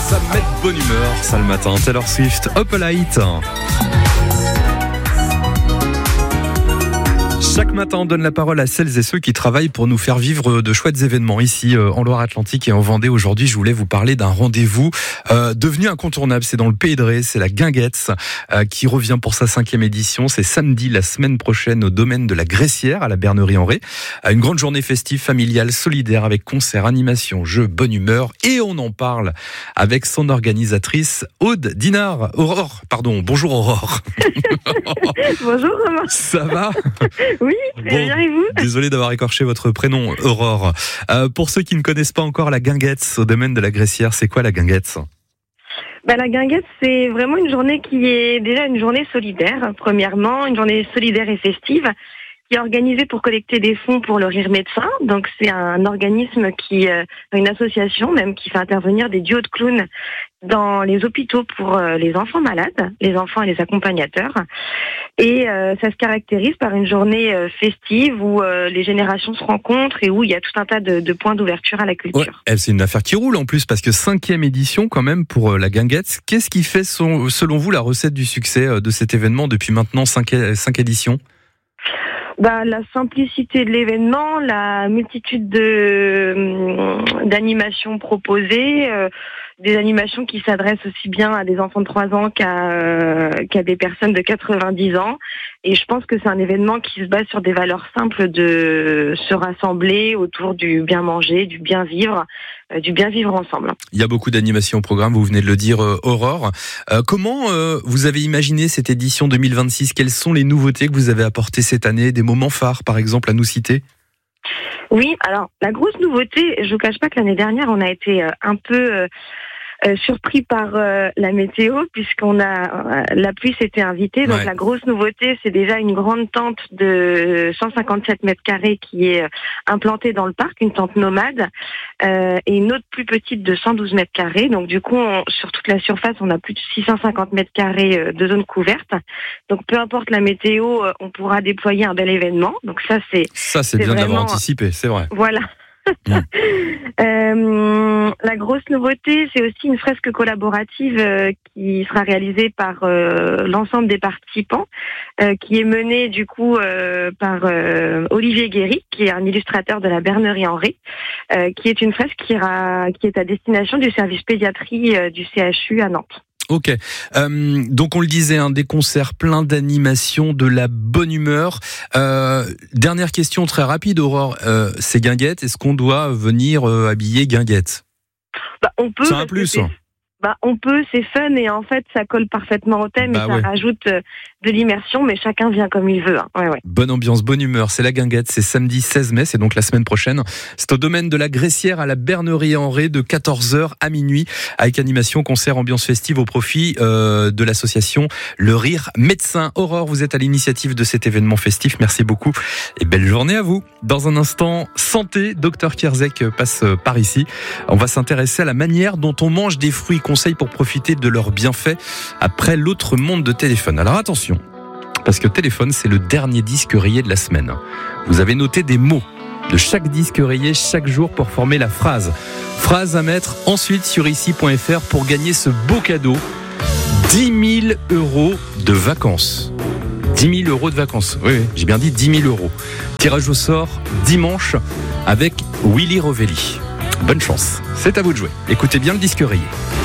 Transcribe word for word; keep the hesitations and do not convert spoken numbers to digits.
Ça met de bonne humeur, ça le matin. Taylor Swift, Up a Light. Chaque matin, on donne la parole à celles et ceux qui travaillent pour nous faire vivre de chouettes événements ici en Loire-Atlantique et en Vendée. Aujourd'hui, je voulais vous parler d'un rendez-vous euh, devenu incontournable. C'est dans le Pays de Ré, c'est la Guinguette euh, qui revient pour sa cinquième édition. C'est samedi, la semaine prochaine, au domaine de la Gressière, à la Bernerie-en-Ré. Une grande journée festive, familiale, solidaire, avec concerts, animations, jeux, bonne humeur. Et on en parle avec son organisatrice, Aude Dinard. Aurore, pardon. Bonjour Aurore. Bonjour Romain. Ça va ? Oui, très bon, bien et vous ? Désolé d'avoir écorché votre prénom, Aurore. Euh, pour ceux qui ne connaissent pas encore la Guinguette au domaine de la Gressière, c'est quoi la Guinguette ? Bah, la Guinguette, c'est vraiment une journée qui est déjà une journée solidaire, premièrement, une journée solidaire et festive, qui est organisée pour collecter des fonds pour le Rire Médecin. Donc c'est un organisme qui, euh, une association même, qui fait intervenir des duos de clowns dans les hôpitaux pour euh, les enfants malades, les enfants et les accompagnateurs. Et euh, ça se caractérise par une journée euh, festive où euh, les générations se rencontrent et où il y a tout un tas de, de points d'ouverture à la culture. Ouais, c'est une affaire qui roule en plus, parce que cinquième édition quand même pour euh, la Guinguette. Qu'est-ce qui fait son, selon vous la recette du succès euh, de cet événement depuis maintenant cinq, cinq éditions ? Bah, la simplicité de l'événement, la multitude de d'animations proposées, euh, des animations qui s'adressent aussi bien à des enfants de trois ans qu'à euh, qu'à des personnes de quatre-vingt-dix ans. Et je pense que c'est un événement qui se base sur des valeurs simples de se rassembler autour du bien manger, du bien vivre, euh, du bien vivre ensemble. Il y a beaucoup d'animations au programme, vous venez de le dire, euh, Aurore. Euh, comment euh, vous avez imaginé cette édition deux mille vingt-six ? Quelles sont les nouveautés que vous avez apportées cette année ? Des moments phares, par exemple, à nous citer ? Oui, alors la grosse nouveauté, je ne vous cache pas que l'année dernière, on a été euh, un peu euh, euh, surpris par euh, la météo, puisqu'on a euh, la pluie s'était invitée. Donc ouais. La grosse nouveauté, c'est déjà une grande tente de cent cinquante-sept mètres carrés qui est euh, implantée dans le parc, une tente nomade, euh, et une autre plus petite de cent douze mètres carrés. Donc du coup, on, sur toute la surface, on a plus de six cent cinquante mètres carrés euh, de zone couverte. Donc peu importe la météo, euh, on pourra déployer un bel événement. Donc ça, c'est ça, c'est, c'est bien vraiment... d'avoir anticipé, c'est vrai. Voilà. Mmh. euh, la grosse nouveauté, c'est aussi une fresque collaborative euh, qui sera réalisée par euh, l'ensemble des participants, euh, qui est menée du coup euh, par euh, Olivier Guéry, qui est un illustrateur de la Bernerie-en-Ré, euh, qui est une fresque qui, ira, qui est à destination du service pédiatrie euh, du C H U à Nantes. Ok, euh, donc on le disait, hein, des concerts pleins d'animations, de la bonne humeur. Euh, dernière question très rapide, Aurore, euh, c'est Guinguette, est-ce qu'on doit venir euh, habiller Guinguette ? Bah, on peut. C'est un plus. Bah, on peut, c'est fun et en fait ça colle parfaitement au thème bah, et ça ouais. rajoute euh, de l'immersion, mais chacun vient comme il veut. Hein. Ouais, ouais. Bonne ambiance, bonne humeur, c'est la Guinguette, c'est samedi seize mai, c'est donc la semaine prochaine. C'est au domaine de la Gressière à la Bernerie-en-Ré de quatorze heures à minuit, avec animation, concert, ambiance festive au profit euh, de l'association Le Rire Médecin. Aurore, vous êtes à l'initiative de cet événement festif, merci beaucoup et belle journée à vous. Dans un instant, santé, docteur Kierzek passe par ici. On va s'intéresser à la manière dont on mange des fruits. Conseils pour profiter de leurs bienfaits après l'autre monde de téléphone. Alors attention, parce que téléphone, c'est le dernier disque rayé de la semaine. Vous avez noté des mots de chaque disque rayé chaque jour pour former la phrase. Phrase à mettre ensuite sur ici point f r pour gagner ce beau cadeau, dix mille euros de vacances. dix mille euros de vacances. Oui, oui, j'ai bien dit dix mille euros. Tirage au sort dimanche avec Willy Rovelli. Bonne chance, c'est à vous de jouer. Écoutez bien le disque rayé.